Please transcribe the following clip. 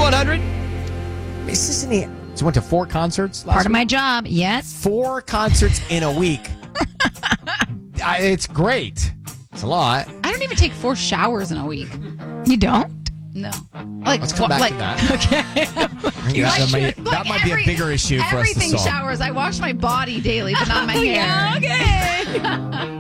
63100. This isn't it. So went to 4 concerts last Part of week? my job, yes. 4 concerts in a week. It's great. It's a lot. I don't even take 4 showers in a week. You don't? No. Like, Let's come back to that. Okay. That might be a bigger issue for us to Everything solve. showers. I wash my body daily, but not my hair. Yeah, okay.